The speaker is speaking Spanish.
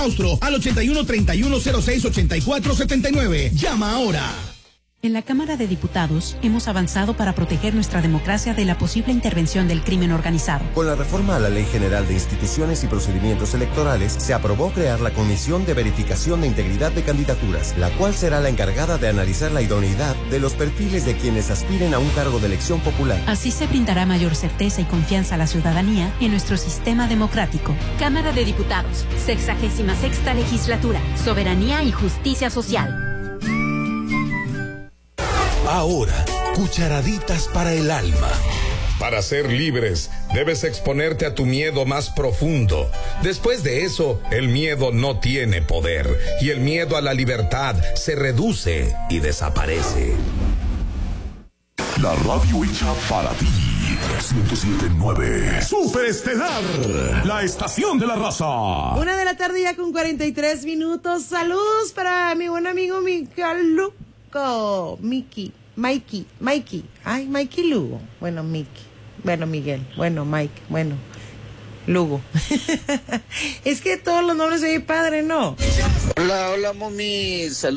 Austro al 81 31 06 84 79. Llama ahora. En la Cámara de Diputados hemos avanzado para proteger nuestra democracia de la posible intervención del crimen organizado. Con la reforma a la Ley General de Instituciones y Procedimientos Electorales, se aprobó crear la Comisión de Verificación de Integridad de Candidaturas, la cual será la encargada de analizar la idoneidad de los perfiles de quienes aspiren a un cargo de elección popular. Así se brindará mayor certeza y confianza a la ciudadanía en nuestro sistema democrático. Cámara de Diputados, 66ª Legislatura, Soberanía y Justicia Social. Ahora, cucharaditas para el alma. Para ser libres, debes exponerte a tu miedo más profundo. Después de eso, el miedo no tiene poder y el miedo a la libertad se reduce y desaparece. La radio hecha para ti. 107.9 Superestelar, la estación de la raza. 1:00 ya con 43 minutos. Saludos para mi buen amigo Mikey. Ay, Mikey Lugo. Bueno, Mickey. Bueno, Miguel. Bueno, Mike. Bueno, Lugo. Es que todos los nombres de mi padre, ¿no? Hola, mami.